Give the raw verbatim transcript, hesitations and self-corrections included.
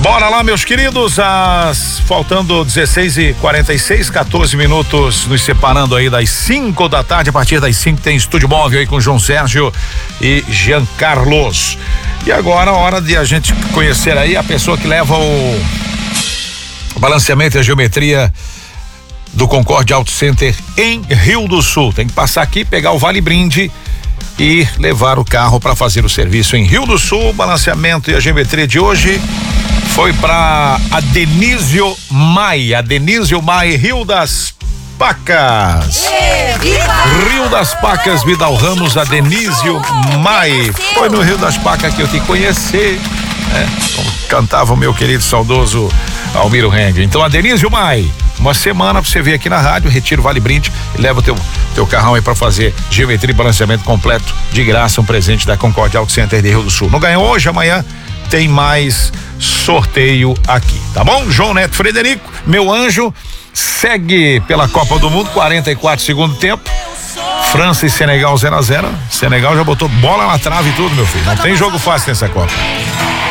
Bora lá, meus queridos, as, faltando dezesseis e quarenta e seis, quatorze minutos, nos separando aí das cinco da tarde. A partir das cinco tem Estúdio Móvel aí com João Sérgio e Jean Carlos. E agora, hora de a gente conhecer aí a pessoa que leva o balanceamento e a geometria do Concorde Auto Center em Rio do Sul. Tem que passar aqui, pegar o Vale Brinde e levar o carro para fazer o serviço em Rio do Sul. O balanceamento e a geometria de hoje foi para a Denísio Mai, a Denísio Mai, Rio das Pacas. Rio das Pacas, Vidal Ramos, a Denísio Mai. Foi no Rio das Pacas que eu te conheci, né? Como cantava o meu querido saudoso Almiro Reng. Então a Denísio Mai, uma semana pra você vir aqui na rádio, retira o Vale Brinde e leva o teu, teu carrão aí pra fazer geometria e balanceamento completo de graça, um presente da Concorde Auto Center de Rio do Sul. Não ganhou hoje, amanhã tem mais sorteio aqui, tá bom? João Neto Frederico, meu anjo, segue pela Copa do Mundo, quarenta e quatro segundo tempo. França e Senegal zero a zero. Senegal já botou bola na trave e tudo, meu filho. Não tem jogo fácil nessa Copa.